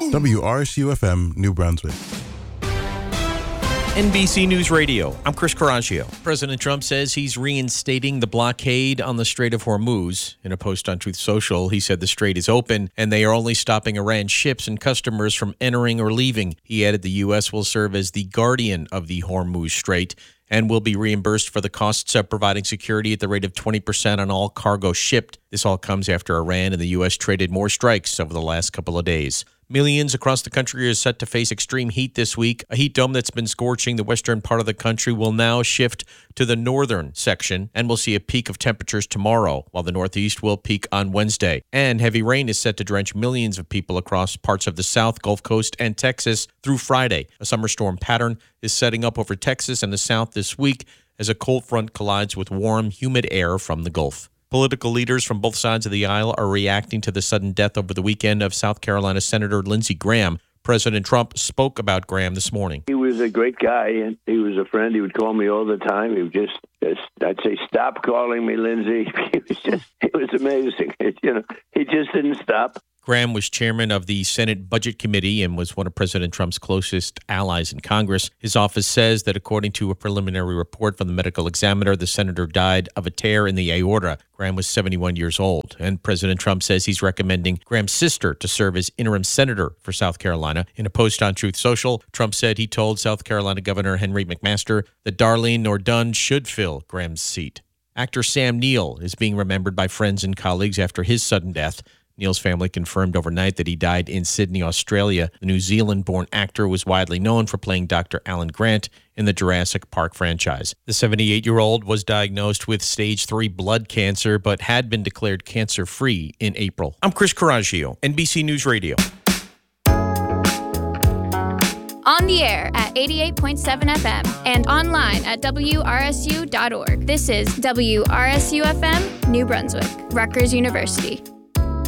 WRSU-FM, New Brunswick. NBC News Radio, I'm Chris Coraggio. President Trump says he's reinstating the blockade on the Strait of Hormuz. In a post on Truth Social, he said the strait is open and they are only stopping Iran ships and customers from entering or leaving. He added the U.S. will serve as the guardian of the Hormuz Strait and will be reimbursed for the costs of providing security at the rate of 20% on all cargo shipped. This all comes after Iran and the U.S. traded more strikes over the last couple of days. Millions across the country are set to face extreme heat this week. A heat dome that's been scorching the western part of the country will now shift to the northern section, and we'll see a peak of temperatures tomorrow, while the northeast will peak on Wednesday. And heavy rain is set to drench millions of people across parts of the South, Gulf Coast, and Texas through Friday. A summer storm pattern is setting up over Texas and the South this week as a cold front collides with warm, humid air from the Gulf. Political leaders from both sides of the aisle are reacting to the sudden death over the weekend of South Carolina Senator Lindsey Graham. President Trump spoke about Graham this morning. He was a great guy, and he was a friend. He would call me all the time. He would just I'd say, "Stop calling me Lindsey." It was amazing. He just didn't stop. Graham was chairman of the Senate Budget Committee and was one of President Trump's closest allies in Congress. His office says that according to a preliminary report from the medical examiner, the senator died of a tear in the aorta. Graham was 71 years old, and President Trump says he's recommending Graham's sister to serve as interim senator for South Carolina. In a post on Truth Social, Trump said he told South Carolina Governor Henry McMaster that Darlene Nordunn should fill Graham's seat. Actor Sam Neill is being remembered by friends and colleagues after his sudden death. Neill's family confirmed overnight that he died in Sydney, Australia. The New Zealand-born actor was widely known for playing Dr. Alan Grant in the Jurassic Park franchise. The 78-year-old was diagnosed with stage 3 blood cancer, but had been declared cancer-free in April. I'm Chris Coraggio, NBC News Radio. On the air at 88.7 FM and online at WRSU.org. This is WRSU-FM, New Brunswick, Rutgers University.